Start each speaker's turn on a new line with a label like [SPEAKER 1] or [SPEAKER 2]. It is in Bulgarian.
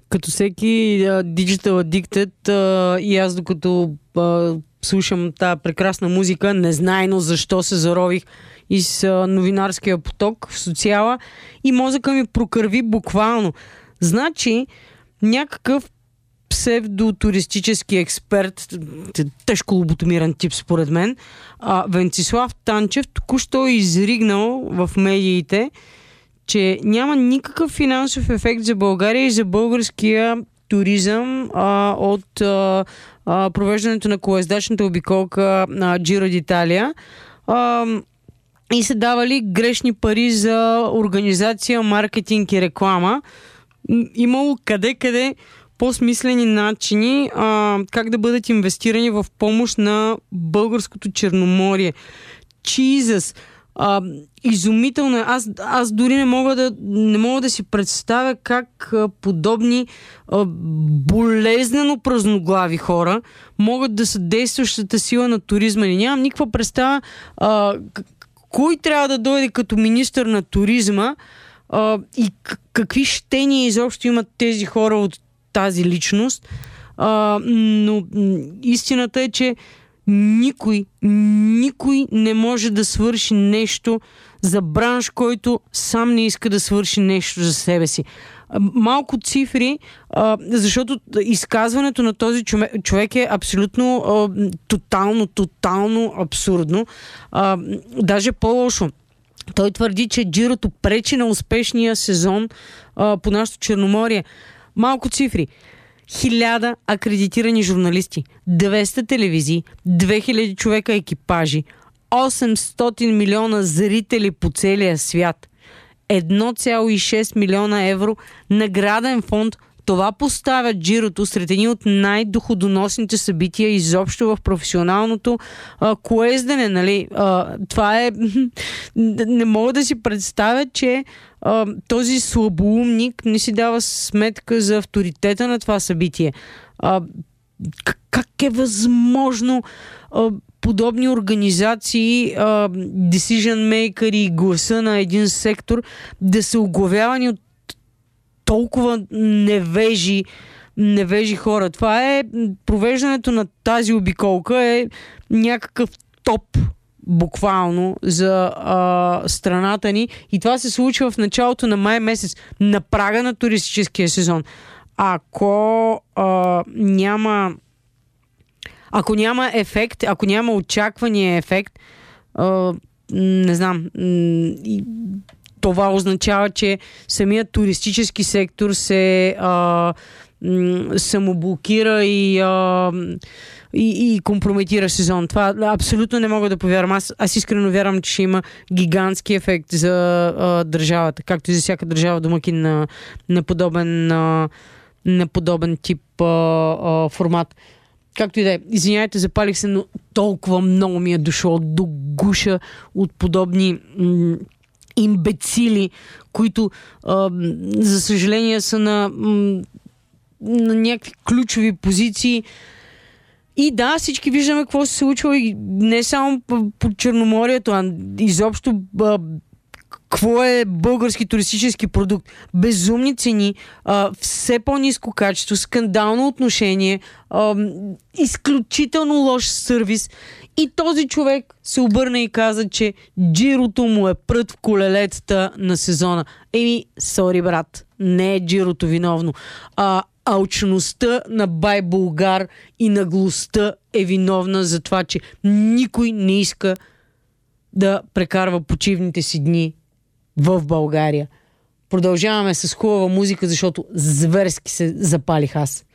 [SPEAKER 1] Като всеки Digital Addicted и аз докато слушам тази прекрасна музика, незнайно защо се зарових из новинарския поток в социала и мозъка ми прокърви буквално. Значи, някакъв псевдотуристически експерт, тежко лоботомиран тип според мен, Венцислав Танчев току-що изригнал в медиите, че няма никакъв финансов ефект за България и за българския туризъм от провеждането на колоездачната обиколка на Джиро d'Italia. И се давали грешни пари за организация, маркетинг и реклама. Имало къде по-смислени начини как да бъдат инвестирани в помощ на българското Черноморие. Jesus! Изумително е. Аз дори не мога да си представя как подобни болезнено празноглави хора могат да са действащата сила на туризма. Нямам никаква представа кой трябва да дойде като министър на туризма и какви щения изобщо имат тези хора от тази личност. Но истината е, че никой не може да свърши нещо за бранш, който сам не иска да свърши нещо за себе си. Малко цифри, защото изказването на този човек е абсолютно тотално абсурдно. Даже по-лошо. Той твърди, че Джирото пречи на успешния сезон по нашото Черноморие. Малко цифри. 1000 акредитирани журналисти, 200 телевизии, 2000 човека екипажи, 800 милиона зрители по целия свят, 1,6 милиона евро награден фонд. Това поставя Джирото сред едни от най-доходоносните събития изобщо в професионалното колездене. Нали? Това е... Не мога да си представя, че този слабоумник не си дава сметка за авторитета на това събитие. Как е възможно подобни организации, decision maker и гласа на един сектор да са оглавявани от толкова невежи хора? Това е провеждането на тази обиколка е някакъв топ буквално за страната ни и това се случва в началото на май месец, на прага на туристическия сезон. Ако няма ефект, ако няма очаквания ефект, не знам, това означава, че самият туристически сектор се самоблокира и компрометира сезон. Това абсолютно не мога да повярвам. Аз искрено вярвам, че ще има гигантски ефект за държавата, както и за всяка държава домакин на подобен тип формат. Както и да е. Извинявайте, запалих се, но толкова много ми е дошло до гуша от подобни имбецили, които за съжаление са на някакви ключови позиции. И да, всички виждаме какво се случва и не само по Черноморието, а изобщо какво е български туристически продукт. Безумни цени, все по-ниско качество, скандално отношение, изключително лош сервис. И този човек се обърна и каза, че Джирото му е прът в колелетата на сезона. Сори брат, не е Джирото виновно. Алчността на Бай Булгар и наглостта е виновна за това, че никой не иска да прекарва почивните си дни в България. Продължаваме с хубава музика, защото зверски се запалих аз.